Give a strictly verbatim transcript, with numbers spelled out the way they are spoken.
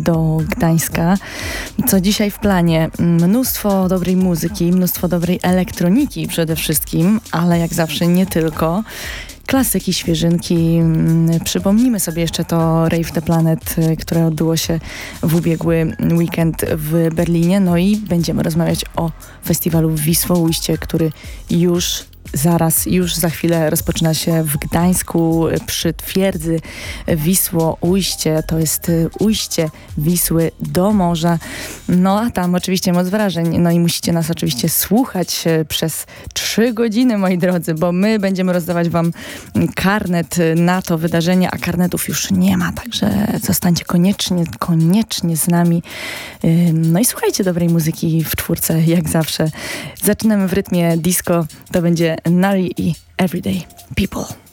do Gdańska. Co dzisiaj w planie? Mnóstwo dobrej muzyki, mnóstwo dobrej elektroniki przede wszystkim, ale jak zawsze nie tylko. Klasyki, świeżynki. Przypomnijmy sobie jeszcze to Rave the Planet, które odbyło się w ubiegły weekend w Berlinie. No i będziemy rozmawiać o festiwalu Wisłoujście, który już zaraz, już za chwilę rozpoczyna się w Gdańsku przy twierdzy Wisłoujście. To jest ujście Wisły do morza. No a tam oczywiście moc wrażeń. No i musicie nas oczywiście słuchać przez trzy godziny, moi drodzy, bo my będziemy rozdawać wam karnet na to wydarzenie, a karnetów już nie ma, także zostańcie koniecznie, koniecznie z nami. No i słuchajcie dobrej muzyki w czwórce, jak zawsze. Zaczynamy w rytmie disco. To będzie Nari i Everyday People.